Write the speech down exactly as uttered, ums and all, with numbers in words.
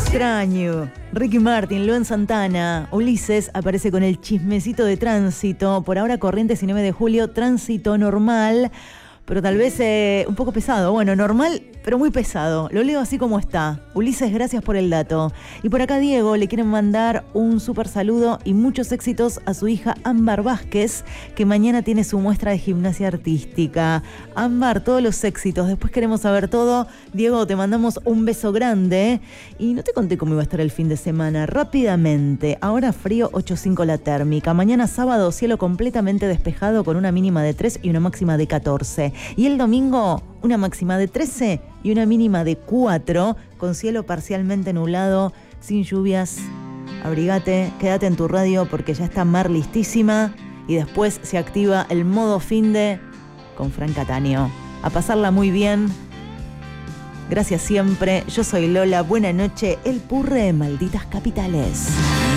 extraño. Ricky Martin, Luan Santana, Ulises aparece con el chismecito de tránsito. Por ahora Corrientes y nueve de julio, tránsito normal, pero tal vez eh, un poco pesado. Bueno, normal, pero muy pesado. Lo leo así como está. Ulises, gracias por el dato. Y por acá Diego le quieren mandar un súper saludo y muchos éxitos a su hija Ámbar Vázquez, que mañana tiene su muestra de gimnasia artística. Ámbar, todos los éxitos. Después queremos saber todo. Diego, te mandamos un beso grande. Y no te conté cómo iba a estar el fin de semana. Rápidamente. Ahora frío, ocho punto cinco la térmica. Mañana sábado, cielo completamente despejado con una mínima de tres y una máxima de catorce. Y el domingo, una máxima de trece y una mínima de cuatro, con cielo parcialmente nublado, sin lluvias. Abrigate, quédate en tu radio porque ya está Mar listísima y después se activa el modo finde con Fran Cataño. A pasarla muy bien. Gracias siempre. Yo soy Lola. Buena noche. El Purre, malditas capitales.